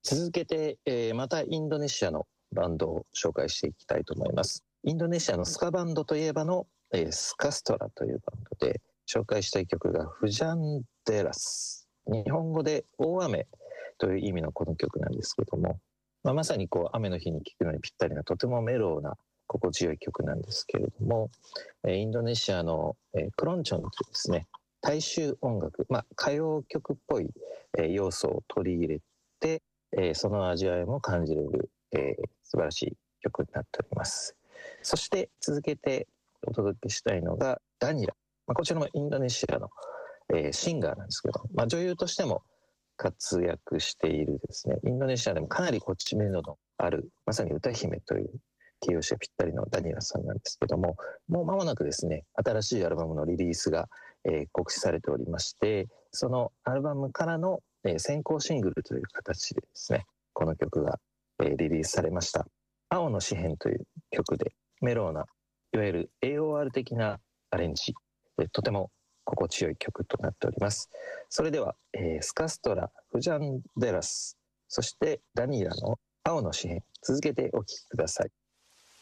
続けて、またインドネシアのバンドを紹介していきたいと思います。インドネシアのスカバンドといえばの、スカストラというバンドで紹介したい曲がフジャンデラス。日本語で大雨という意味のこの曲なんですけども、まさに雨の日に聴くのにぴったりなとてもメローな心地よい曲なんですけれども、インドネシアのクロンチョンというですね、大衆音楽、歌謡曲っぽい要素を取り入れて、その味わいも感じれる、素晴らしい曲になっております。そして続けてお届けしたいのがダニラ。こちらもインドネシアの、シンガーなんですけど、女優としても活躍しているですね、インドネシアでもかなり知名度のある、まさに歌姫という形容詞がぴったりのダニラさんなんですけども、もう間もなくですね、新しいアルバムのリリースが、告知されておりまして、そのアルバムからの、先行シングルという形でですね、この曲が、リリースされました。青の詩編という曲で、メローな、いわゆる AOR 的なアレンジ、とても心地よい曲となっております。それでは、スカストラ、フジャンデラス、そしてダニラの青の詩編、続けてお聴きください。